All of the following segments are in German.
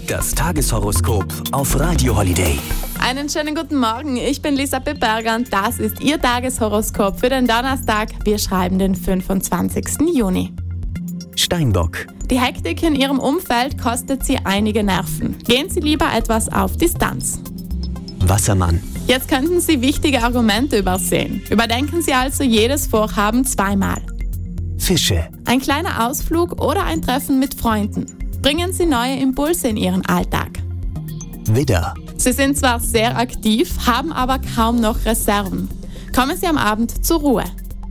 Das Tageshoroskop auf Radio Holiday. Einen schönen guten Morgen, ich bin Lisa Pepperger und das ist Ihr Tageshoroskop für den Donnerstag. Wir schreiben den 25. Juni. Steinbock. Die Hektik in Ihrem Umfeld kostet Sie einige Nerven. Gehen Sie lieber etwas auf Distanz. Wassermann. Jetzt könnten Sie wichtige Argumente übersehen. Überdenken Sie also jedes Vorhaben zweimal. Fische. Ein kleiner Ausflug oder ein Treffen mit Freunden. Bringen Sie neue Impulse in Ihren Alltag. Widder. Sie sind zwar sehr aktiv, haben aber kaum noch Reserven. Kommen Sie am Abend zur Ruhe.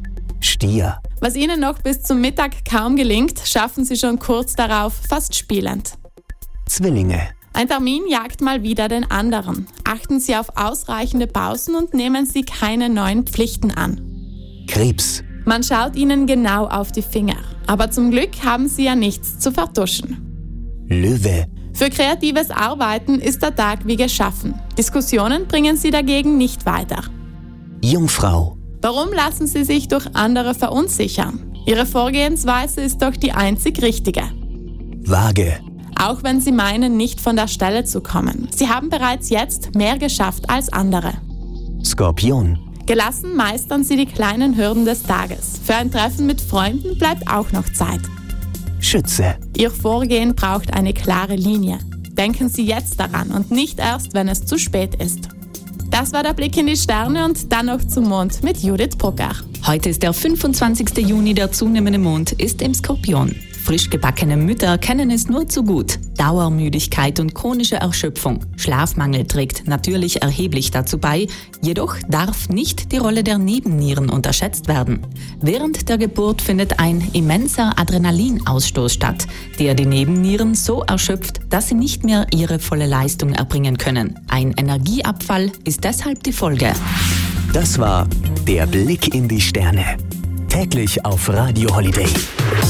Stier. Was Ihnen noch bis zum Mittag kaum gelingt, schaffen Sie schon kurz darauf fast spielend. Zwillinge. Ein Termin jagt mal wieder den anderen. Achten Sie auf ausreichende Pausen und nehmen Sie keine neuen Pflichten an. Krebs. Man schaut Ihnen genau auf die Finger. Aber zum Glück haben Sie ja nichts zu vertuschen. Löwe. Für kreatives Arbeiten ist der Tag wie geschaffen. Diskussionen bringen Sie dagegen nicht weiter. Jungfrau. Warum lassen Sie sich durch andere verunsichern? Ihre Vorgehensweise ist doch die einzig richtige. Waage. Auch wenn Sie meinen, nicht von der Stelle zu kommen. Sie haben bereits jetzt mehr geschafft als andere. Skorpion. Gelassen meistern Sie die kleinen Hürden des Tages. Für ein Treffen mit Freunden bleibt auch noch Zeit. Schütze. Ihr Vorgehen braucht eine klare Linie. Denken Sie jetzt daran und nicht erst, wenn es zu spät ist. Das war der Blick in die Sterne und dann noch zum Mond mit Judith Brucker. Heute ist der 25. Juni, der zunehmende Mond ist im Skorpion. Frisch gebackene Mütter kennen es nur zu gut. Dauermüdigkeit und chronische Erschöpfung. Schlafmangel trägt natürlich erheblich dazu bei, jedoch darf nicht die Rolle der Nebennieren unterschätzt werden. Während der Geburt findet ein immenser Adrenalinausstoß statt, der die Nebennieren so erschöpft, dass sie nicht mehr ihre volle Leistung erbringen können. Ein Energieabfall ist deshalb die Folge. Das war der Blick in die Sterne. Täglich auf Radio Holiday.